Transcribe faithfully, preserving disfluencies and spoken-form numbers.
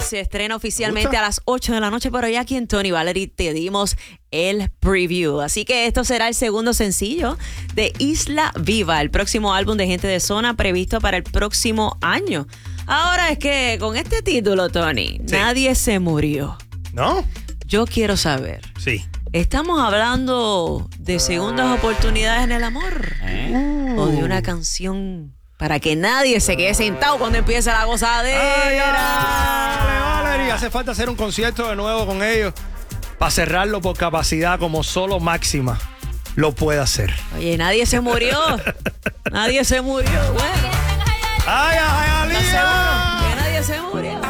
se estrena oficialmente a las ocho de la noche, pero ya aquí en Tony Valerie te dimos el preview. Así que esto será el segundo sencillo de Isla Viva, el próximo álbum de Gente de Zona previsto para el próximo año. Ahora es que con este título, Tony, sí. Nadie se murió. ¿No? Yo quiero saber. Sí. ¿Estamos hablando de segundas oportunidades en el amor? ¿Eh? ¿O de una canción para que nadie se quede sentado cuando empiece la gozadera? Ay, vale, Valerie. Hace falta hacer un concierto de nuevo con ellos para cerrarlo por capacidad como solo Máxima lo puede hacer. Oye, nadie se murió. Nadie se murió. Bueno. ¡Ay, ay, ay, ¿Estás seguro que nadie se murió?